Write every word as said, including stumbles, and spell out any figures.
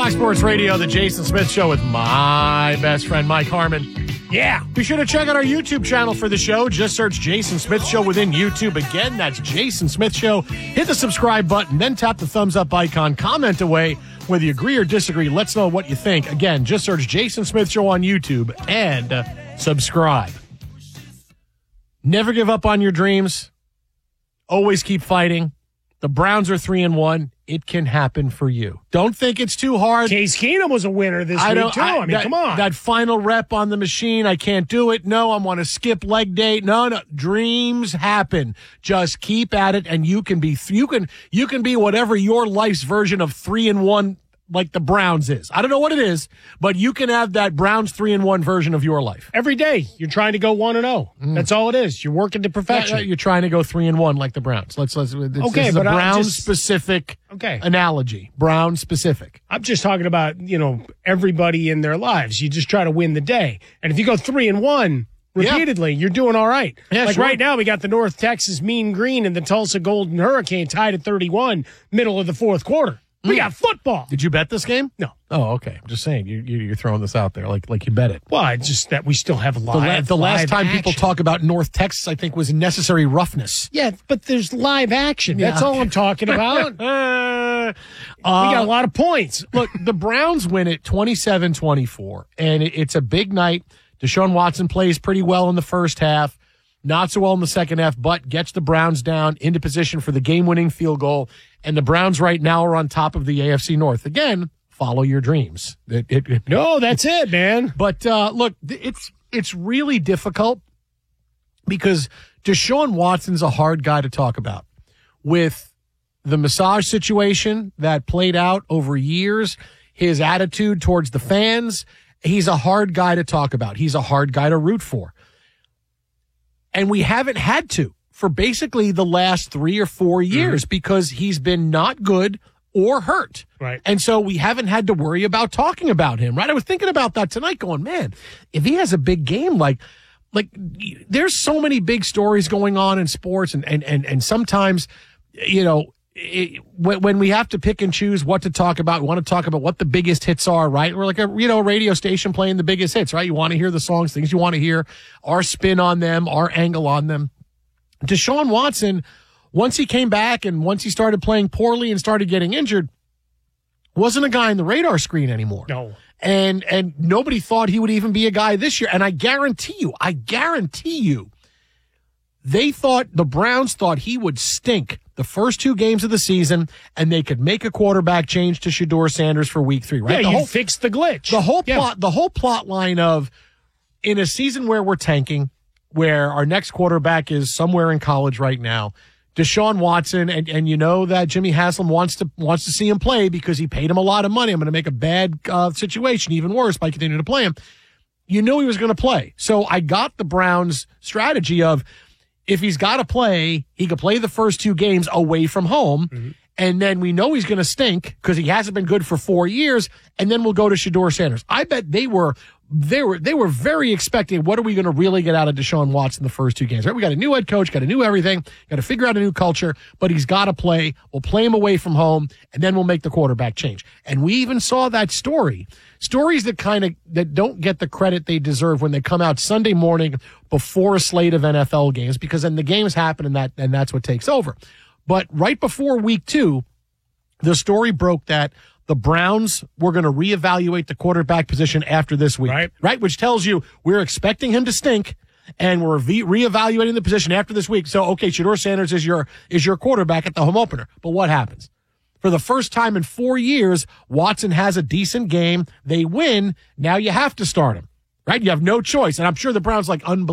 Fox Sports Radio, the Jason Smith Show with my best friend, Mike Harmon. Yeah, be sure to check out our YouTube channel for the show. Just search Jason Smith Show within YouTube. Again, that's Jason Smith Show. Hit the subscribe button, then tap the thumbs up icon. Comment away whether you agree or disagree. Let's know what you think. Again, just search Jason Smith Show on YouTube and uh, subscribe. Never give up on your dreams. Always keep fighting. The Browns are three and one. It can happen for you. Don't think it's too hard. Case Keenum was a winner this I week, don't, too. I, I mean, that, come on. That final rep on the machine, I can't do it. No, I want to skip leg day. No, no. Dreams happen. Just keep at it, and you can be you can you can be whatever your life's version of three and one like the Browns is. I don't know what it is, but you can have that Browns three and one version of your life. Every day, you're trying to go one and zero. Mm. That's all it is. You're working to perfection. Yeah, you're trying to go three and one like the Browns. Let's let's. It's, okay, this is but a Browns just, specific okay. analogy. Brown specific. I'm just talking about you know everybody in their lives. You just try to win the day, and if you go three and one repeatedly, yeah. you're doing all right. Yeah, like sure. right now, we got the North Texas Mean Green and the Tulsa Golden Hurricane tied at thirty-one, middle of the fourth quarter. We got football. Did you bet this game? No. Oh, okay. I'm just saying you, you you're throwing this out there like like you bet it. Well, it's just that we still have live. The, la- the last live time action. people talk about North Texas, I think, was necessary roughness. Yeah, but there's live action. Yeah. That's all I'm talking about. uh, we got a lot of points. Look, the Browns win it twenty-seven twenty-four, and it, it's a big night. Deshaun Watson plays pretty well in the first half. Not so well in the second half, but gets the Browns down into position for the game-winning field goal. And the Browns right now are on top of the A F C North. Again, follow your dreams. It, it, it, no, that's it, man. But uh, look, it's it's really difficult because Deshaun Watson's a hard guy to talk about. With the massage situation that played out over years, his attitude towards the fans, he's a hard guy to talk about. He's a hard guy to root for. And we haven't had to for basically the last three or four years mm-hmm. because he's been not good or hurt. Right. And so we haven't had to worry about talking about him, right? I was thinking about that tonight going, man, if he has a big game, like, like there's so many big stories going on in sports and, and, and, and sometimes, you know, it, when, when we have to pick and choose what to talk about, we want to talk about what the biggest hits are, right? We're like a, you know, radio station playing the biggest hits, right? You want to hear the songs, things you want to hear, our spin on them, our angle on them. Deshaun Watson, once he came back and once he started playing poorly and started getting injured, wasn't a guy on the radar screen anymore. No. And, and nobody thought he would even be a guy this year. And I guarantee you, I guarantee you, they thought, the Browns thought he would stink the first two games of the season, and they could make a quarterback change to Shedeur Sanders for week three, right? Yeah, the you whole, fixed the glitch. The whole yeah. plot, the whole plot line of, in a season where we're tanking, where our next quarterback is somewhere in college right now, Deshaun Watson, and, and you know that Jimmy Haslam wants to wants to see him play because he paid him a lot of money. I'm going to make a bad uh, situation even worse by continuing to play him. You knew he was going to play. So I got the Browns' strategy of, if he's got to play, he could play the first two games away from home, mm-hmm. and then we know he's going to stink because he hasn't been good for four years, and then we'll go to Shedeur Sanders. I bet they were they were they were very expecting, what are we going to really get out of Deshaun Watson the first two games? Right? We got a new head coach, got a new everything, got to figure out a new culture, but he's got to play. We'll play him away from home, and then we'll make the quarterback change. And we even saw that story. Stories that kind of that don't get the credit they deserve when they come out Sunday morning before a slate of N F L games, because then the games happen and that and that's what takes over. But right before week two, the story broke that the Browns were going to reevaluate the quarterback position after this week, right? Right, which tells you we're expecting him to stink, and we're re- reevaluating the position after this week. So, okay, Shedeur Sanders is your is your quarterback at the home opener. But what happens? For the first time in four years, Watson has a decent game. They win. Now you have to start him, right? You have no choice. And I'm sure the Browns like unbelievable.